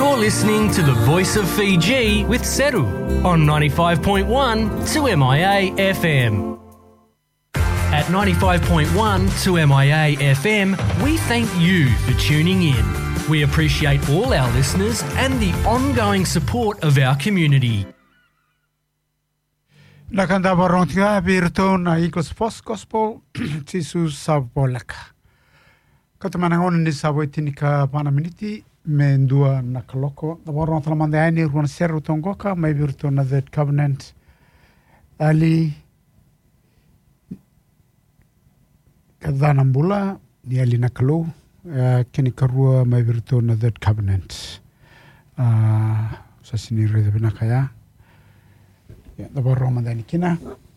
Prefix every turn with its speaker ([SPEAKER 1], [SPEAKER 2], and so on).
[SPEAKER 1] You're listening to the Voice of Fiji with Seru on 95.1 2MIA FM. At 95.1 2MIA FM, we thank you for tuning in. We appreciate all our listeners and the ongoing support of our community.
[SPEAKER 2] Nakanda barontia birtona Eagles Post Gospel tisu sabolaka. Katamanangon ni saboitinika panaminiti mendua nakaloko. The baronta mandaini ruan seru tongoka may birtona that covenant ali kadanambula ni ali nakalu kinikarua may birtona that covenant. Sasini reda binakaya. The Boroma Danikina.